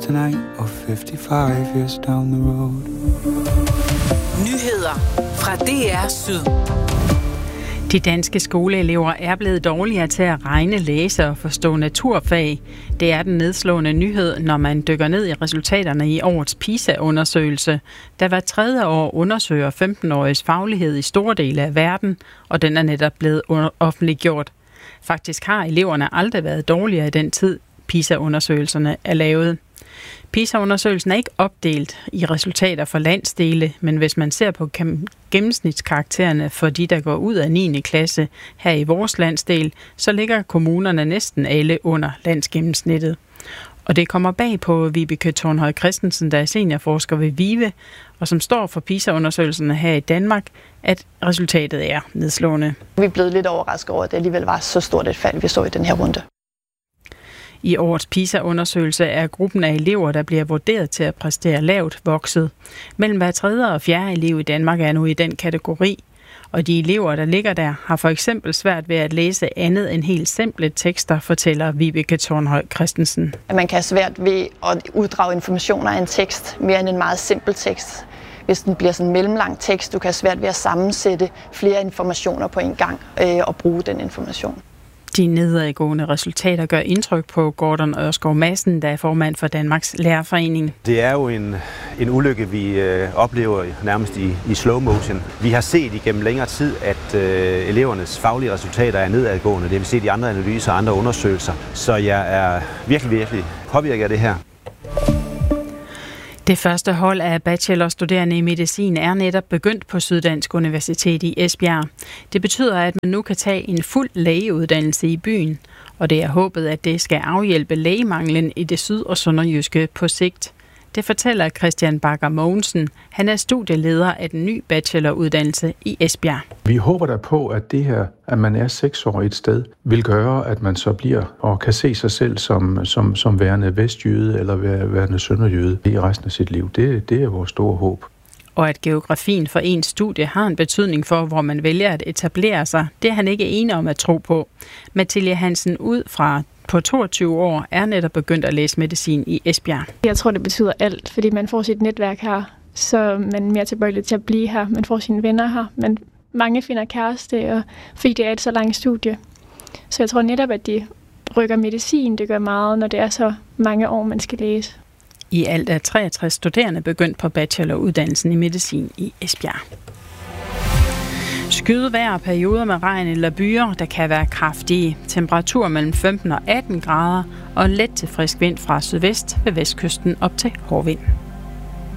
tonight or 55 years down the road. Nyheder fra DR Syd. De danske skoleelever er blevet dårligere til at regne, læse og forstå naturfag. Det er den nedslående nyhed, når man dykker ned i resultaterne i årets PISA-undersøgelse, der hver tredje år undersøger 15-åriges faglighed i store dele af verden, og den er netop blevet offentliggjort. Faktisk har eleverne aldrig været dårligere i den tid, PISA-undersøgelserne er lavet. PISA-undersøgelsen er ikke opdelt i resultater for landsdele, men hvis man ser på gennemsnitskaraktererne for de, der går ud af 9. klasse her i vores landsdel, så ligger kommunerne næsten alle under landsgennemsnittet. Og det kommer bag på Vibeke Thornhøj Christensen, der er seniorforsker ved VIVE, og som står for PISA-undersøgelserne her i Danmark, at resultatet er nedslående. Vi er blevet lidt overrasket over, at det alligevel var så stort et fald, vi så i den her runde. I årets PISA-undersøgelse er gruppen af elever, der bliver vurderet til at præstere lavt, vokset. Mellem hver tredje og fjerde elev i Danmark er nu i den kategori. Og de elever, der ligger der, har for eksempel svært ved at læse andet end helt simple tekster, fortæller Vibeke Thornhøj Christensen. Man kan have svært ved at uddrage informationer af en tekst, mere end en meget simpel tekst. Hvis den bliver sådan en mellemlang tekst, du kan have svært ved at sammensætte flere informationer på en gang og bruge den information. De nedadgående resultater gør indtryk på Gordon Ørskov Madsen, der er formand for Danmarks Lærerforening. Det er jo en ulykke, vi oplever nærmest i slow motion. Vi har set igennem længere tid, at elevernes faglige resultater er nedadgående. Det har vi set i andre analyser og andre undersøgelser. Så jeg er virkelig påvirket af det her. Det første hold af bachelorstuderende i medicin er netop begyndt på Syddansk Universitet i Esbjerg. Det betyder, at man nu kan tage en fuld lægeuddannelse i byen, og det er håbet, at det skal afhjælpe lægemanglen i det syd- og sønderjyske på sigt. Det fortæller Christian Bakker Mogensen. Han er studieleder af den nye bacheloruddannelse i Esbjerg. Vi håber da på, at det her, at man er 6 år et sted, vil gøre, at man så bliver og kan se sig selv som værende vestjyde eller værende sønderjyde i resten af sit liv. Det er vores store håb. Og at geografien for ens studie har en betydning for, hvor man vælger at etablere sig, det er han ikke enig om at tro på. Mathilde Hansen på 22 år er netop begyndt at læse medicin i Esbjerg. Jeg tror, det betyder alt, fordi man får sit netværk her, så man er mere tilbøjelig til at blive her. Man får sine venner her, men mange finder kæreste, og fordi det er et så langt studie. Så jeg tror netop, at de rykker medicin. Det gør meget, når det er så mange år, man skal læse. I alt er 63 studerende begyndt på bacheloruddannelsen i medicin i Esbjerg. Skyet vejr og perioder med regn eller byer, der kan være kraftige. Temperatur mellem 15 og 18 grader og let til frisk vind fra sydvest ved vestkysten op til hård vind.